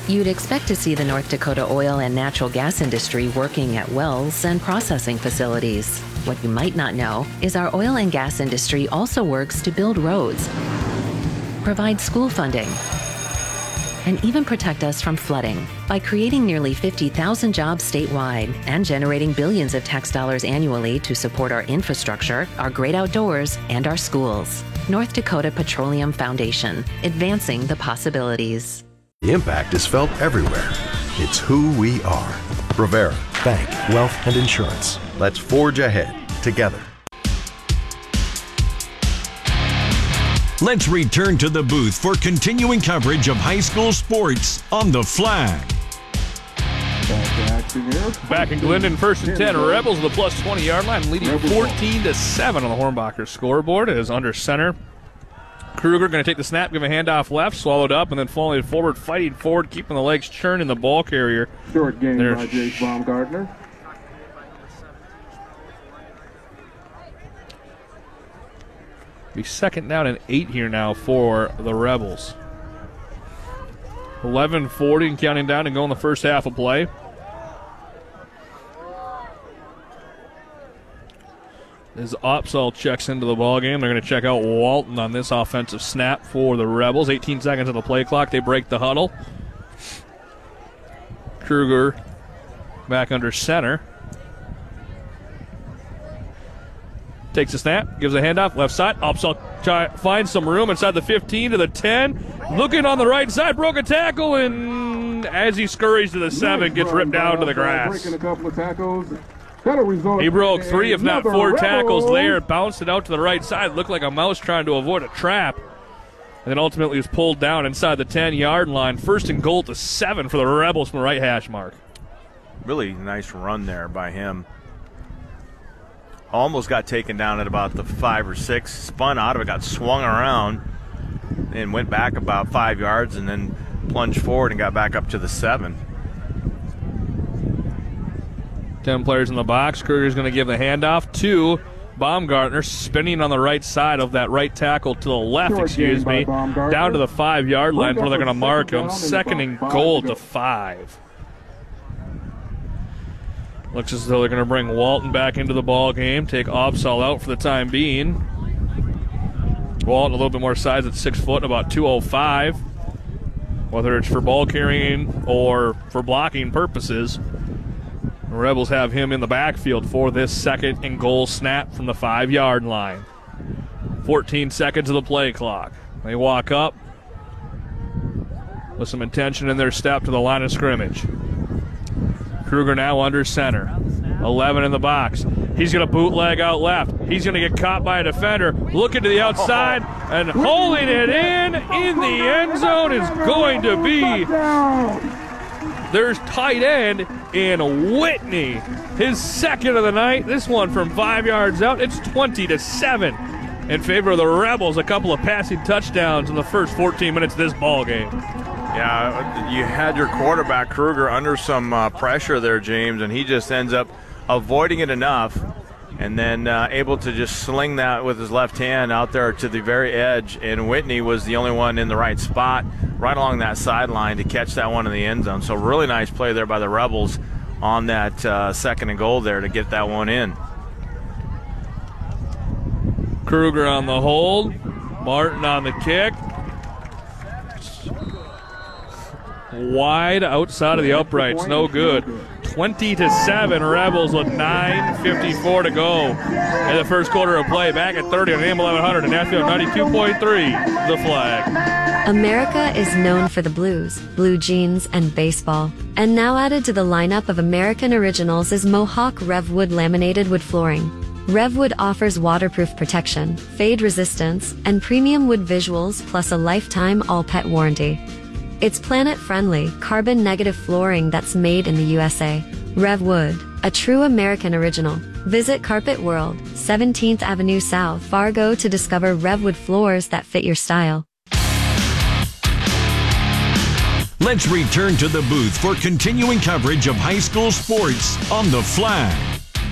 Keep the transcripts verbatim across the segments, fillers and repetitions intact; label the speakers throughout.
Speaker 1: You'd expect to see the North Dakota oil and natural gas industry working at wells and processing facilities. What you might not know is our oil and gas industry also works to build roads, provide school funding, and even protect us from flooding by creating nearly fifty thousand jobs statewide and generating billions of tax dollars annually to support our infrastructure, our great outdoors, and our schools. North Dakota Petroleum Foundation, advancing the possibilities.
Speaker 2: The impact is felt everywhere. It's who we are. Rivera, bank, wealth, and insurance. Let's forge ahead together.
Speaker 3: Let's return to the booth for continuing coverage of high school sports on The Flag.
Speaker 4: Back in Glendon, first and ten. Rebels with a plus twenty-yard line, leading fourteen to seven on the Hornbacher scoreboard. It is under center. Kruger going to take the snap, give a handoff left, swallowed up, and then falling forward, fighting forward, keeping the legs churning the ball carrier.
Speaker 5: Short game
Speaker 4: There's
Speaker 5: by Jake Baumgartner.
Speaker 4: Be second down and eight here now for the Rebels. eleven forty and counting down and go in the first half of play. As Opsahl checks into the ballgame, they're going to check out Walton on this offensive snap for the Rebels. eighteen seconds on the play clock. They break the huddle. Kruger back under center. Takes a snap, gives a handoff, left side. Opsahl try, finds some room inside the fifteen to the ten. Looking on the right side, broke a tackle, and as he scurries to the seven, gets ripped down to the grass.
Speaker 5: Breaking a couple of tackles.
Speaker 4: He broke three, if not four, tackles there. Bounced it out to the right side. Looked like a mouse trying to avoid a trap. And then ultimately was pulled down inside the ten-yard line. First and goal to seven for the Rebels from the right hash mark.
Speaker 6: Really nice run there by him. Almost got taken down at about the five or six. Spun out of it, got swung around, and went back about five yards and then plunged forward and got back up to the seven.
Speaker 4: Ten players in the box. Kruger's going to give the handoff to Baumgartner, spinning on the right side of that right tackle to the left, excuse me, down to the five-yard line where they're going to mark him. Second and goal to five. Looks as though they're going to bring Walton back into the ball game, take Opsahl out for the time being. Walton a little bit more size at six foot, about two oh five. Whether it's for ball carrying or for blocking purposes, the Rebels have him in the backfield for this second and goal snap from the five-yard line. fourteen seconds of the play clock. They walk up with some intention in their step to the line of scrimmage. Kruger now under center. eleven in the box. He's going to bootleg out left. He's going to get caught by a defender. Looking to the outside and holding it in in the end zone is going to be there's tight end in Whitney. His second of the night. This one from five yards out. It's twenty to seven in favor of the Rebels. A couple of passing touchdowns in the first fourteen minutes of this ball game.
Speaker 6: Yeah, you had your quarterback, Kruger, under some uh, pressure there, James, and he just ends up avoiding it enough and then uh, able to just sling that with his left hand out there to the very edge, and Whitney was the only one in the right spot right along that sideline to catch that one in the end zone. So really nice play there by the Rebels on that uh, second and goal there to get that one in.
Speaker 4: Kruger on the hold. Martin on the kick. Wide outside of the uprights, no good. twenty to seven, Rebels with nine fifty-four to go in the first quarter of play. Back at thirty on A M eleven hundred and F M ninety-two point three, The Flag.
Speaker 7: America is known for the blues, blue jeans, and baseball. And now added to the lineup of American Originals is Mohawk Revwood laminated wood flooring. Revwood offers waterproof protection, fade resistance, and premium wood visuals plus a lifetime all-pet warranty. It's planet-friendly, carbon-negative flooring that's made in the U S A. Revwood, a true American original. Visit Carpet World, seventeenth Avenue South, Fargo to discover Revwood floors that fit your style.
Speaker 3: Let's return to the booth for continuing coverage of high school sports on The Flag.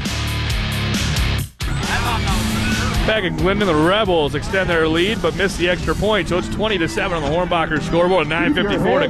Speaker 4: Back at Glendon, the Rebels extend their lead but miss the extra point, so it's twenty to seven on the Hornbacher scoreboard. nine fifty-four to